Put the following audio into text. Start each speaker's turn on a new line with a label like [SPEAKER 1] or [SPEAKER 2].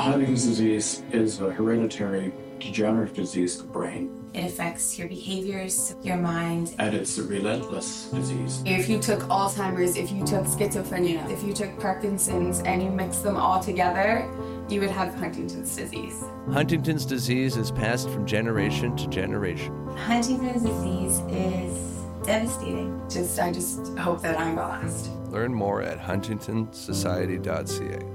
[SPEAKER 1] Huntington's disease is a hereditary degenerative disease of the brain.
[SPEAKER 2] It affects your behaviors, your mind.
[SPEAKER 1] And it's a relentless disease.
[SPEAKER 3] If you took Alzheimer's, if you took schizophrenia, if you took Parkinson's and you mix them all together, you would have Huntington's disease.
[SPEAKER 4] Huntington's disease is passed from generation to generation.
[SPEAKER 2] Huntington's disease is devastating.
[SPEAKER 3] I just hope that I'm the last.
[SPEAKER 4] Learn more at huntingtonsociety.ca.